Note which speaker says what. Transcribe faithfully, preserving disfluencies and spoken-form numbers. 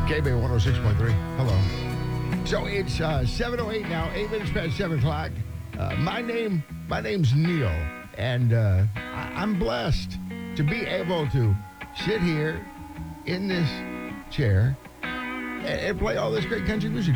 Speaker 1: K B one oh six point three. Hello. So it's uh, seven oh eight now, eight minutes past seven o'clock. Uh, my name, my name's Neil, and uh, I- I'm blessed to be able to sit here in this chair and, and play all this great country music.